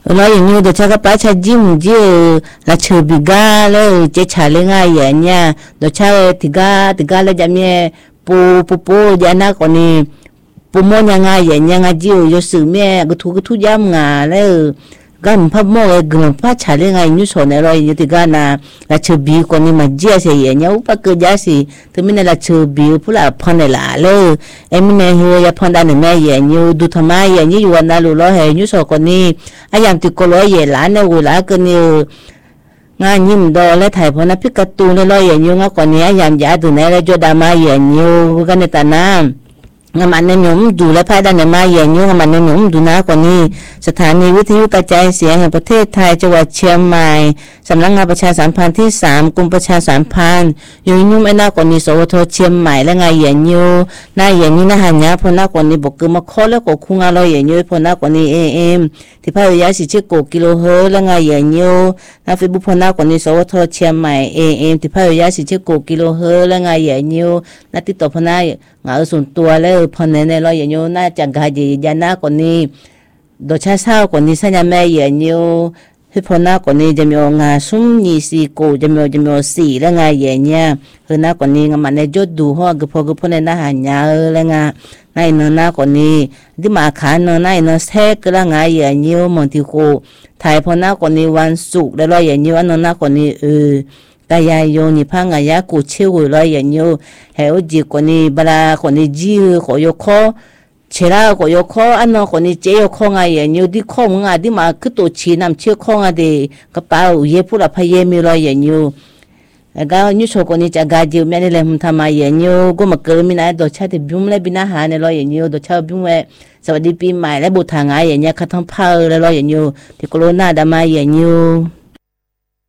lo yin do cha ka pa cha jim ji la chubiga le che cha le nga ye nya do cha tiga le jamye pu jana ko ni pu mo nga ye nya nga ji yo su me gu tu jam nga le gam pa mo e gum pa cha le nga nyu so ne lo yin tiga na la chubi ko ni ma ji se ye nya upa ke ja si to mi ne la chubi pu la phon ne la le e mi ne ho ya phon da ne me ye nyu du thama ye nyu yu na lu lo he nyu so ko ni ayam ti ko lo ye la ne wo la ke ni nga nhim do le thai pho na phik ka tu le lo ye nyu nga ko ni ayam ja du ne le jo da ma ye nyu ka ne ta na ngaมันเนี่ยมดูและภายด้านมาอย่างนี้ngaมันเนี่ยมดูนะกว่านี้สถานีวิทยุกระจายเสียงแห่งประเทศไทยจังหวัดเชียงใหม่สำนักงานประชาสัมพันธ์ที่3กรมประชาสัมพันธ์อยู่ยุ่งไม่น่ากว่านี้สวทเชียงใหม่และไงอย่างนี้น่าอย่างนี้นะหันยาพอน่ากว่านี้บอกคือมาข้อแล้วก็คุ้งอร่อยอย่างนี้พอน่ากว่านี้ที่ภาควิทยาสิชิโกกิโลเฮิรตซ์และไงอย่างนี้นะเฟซบุ๊กพอน่ากว่านี้สวทเชียงใหม่ที่ภาควิทยาสิชิโกกิโลเฮิรตซ์และไงอย่างนี้นะติดต่อพน่างานส่วนตัวแล้วพอในรอยอย่างนี้น่าจะกาจียานาคนนี้โดยเช้าคนนี้สัญญาแม่อย่างนี้ที่พอหน้าคนนี้จะมีงานสุ่มยี่สิบกูจะมีสี่แล้วไงอย่างเงี้ยคือหน้าคนนี้งานมันในยศดูห้องก็พอในหน้าหันยาแล้วไงในหน้าคนนี้ที่มาขายในแท้ก็แล้วไงอย่างนี้บางทีกูไทยพอหน้าคนนี้วันศุกร์แล้วรอยอย่างนี้วันหน้าคนนี้กายโยนิพังกายกูเชื่อเลยอย่างนี้เฮลจีคนนี้บลาคนนี้จีขอยกข้อเชล่าขอยกข้ออันนั้นคนนี้เจียข้อไงอย่างนี้ที่ข้องาที่มาคือตัวชีนำเชื่อข้องาเดกระเป๋าเย่พูดพายมีเลยอย่างนี้แล้วก็ยูโชคนนี้จะกาจิวแม่นี่เลยมันทำมาอย่างนี้ก็มาเกิดมีนะโดยชาติบิวเลยบินาหาในเลยอย่างนี้โดยชาติบิวเอสวัสดีปีใหม่และบุตรทางไงอย่างนี้คัดทั้งเผาและเลยอย่างนี้ที่โควิดดามาอย่างนี้